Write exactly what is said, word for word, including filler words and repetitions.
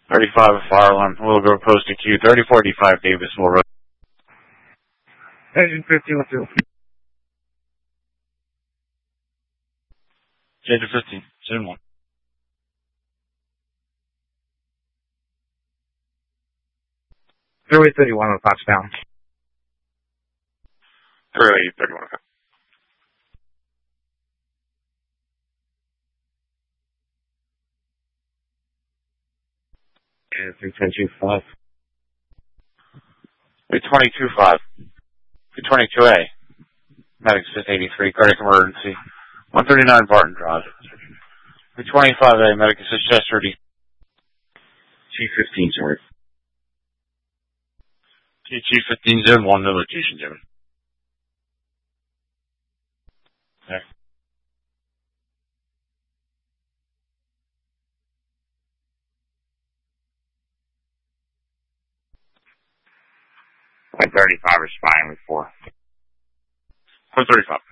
thirty-five, fire alarm. We'll go post to Q. thirty-four D five, Davisville Road. Engine fifteen, let's do. Engine fifteen, Zoom one. Fairway thirty-one on touchdown. Fairway thirty-one, okay. And three ten two five. three twenty-two five. three twenty-two A. Medic assist eighty-three, cardiac emergency. one thirty-nine Barton Drive. three twenty-five A, medic assist Chester D. G fifteen, sorry. G fifteen, zone one, no location given. Okay. Like thirty-five is fine with four. four thirty-five.